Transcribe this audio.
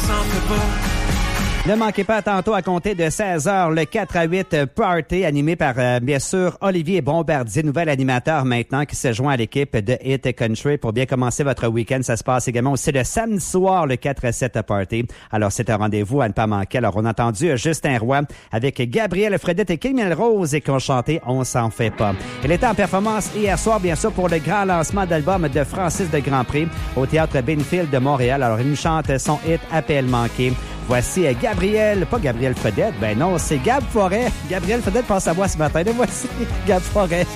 s'en fait pas. Ne manquez pas tantôt à compter de 16h le 4-8 Party animé par, bien sûr, Olivier Bombardier, nouvel animateur maintenant qui se joint à l'équipe de Hit Country pour bien commencer votre week-end. Ça se passe également aussi le samedi soir, le 4-7 Party. Alors, c'est un rendez-vous à ne pas manquer. Alors, on a entendu Justin Roy avec Gabriel Fredette et Kim Rose et qui ont chanté « On s'en fait pas ». Il était en performance hier soir, bien sûr, pour le grand lancement d'album de Francis de Grandpré au Théâtre Benfield de Montréal. Alors, il nous chante son hit « Appel manqué ». Voici Gabriel, pas Gabriel Fredette, ben non, c'est Gab Forêt. Gabriel Fredette pense à moi ce matin. Le voici, Gab Forêt.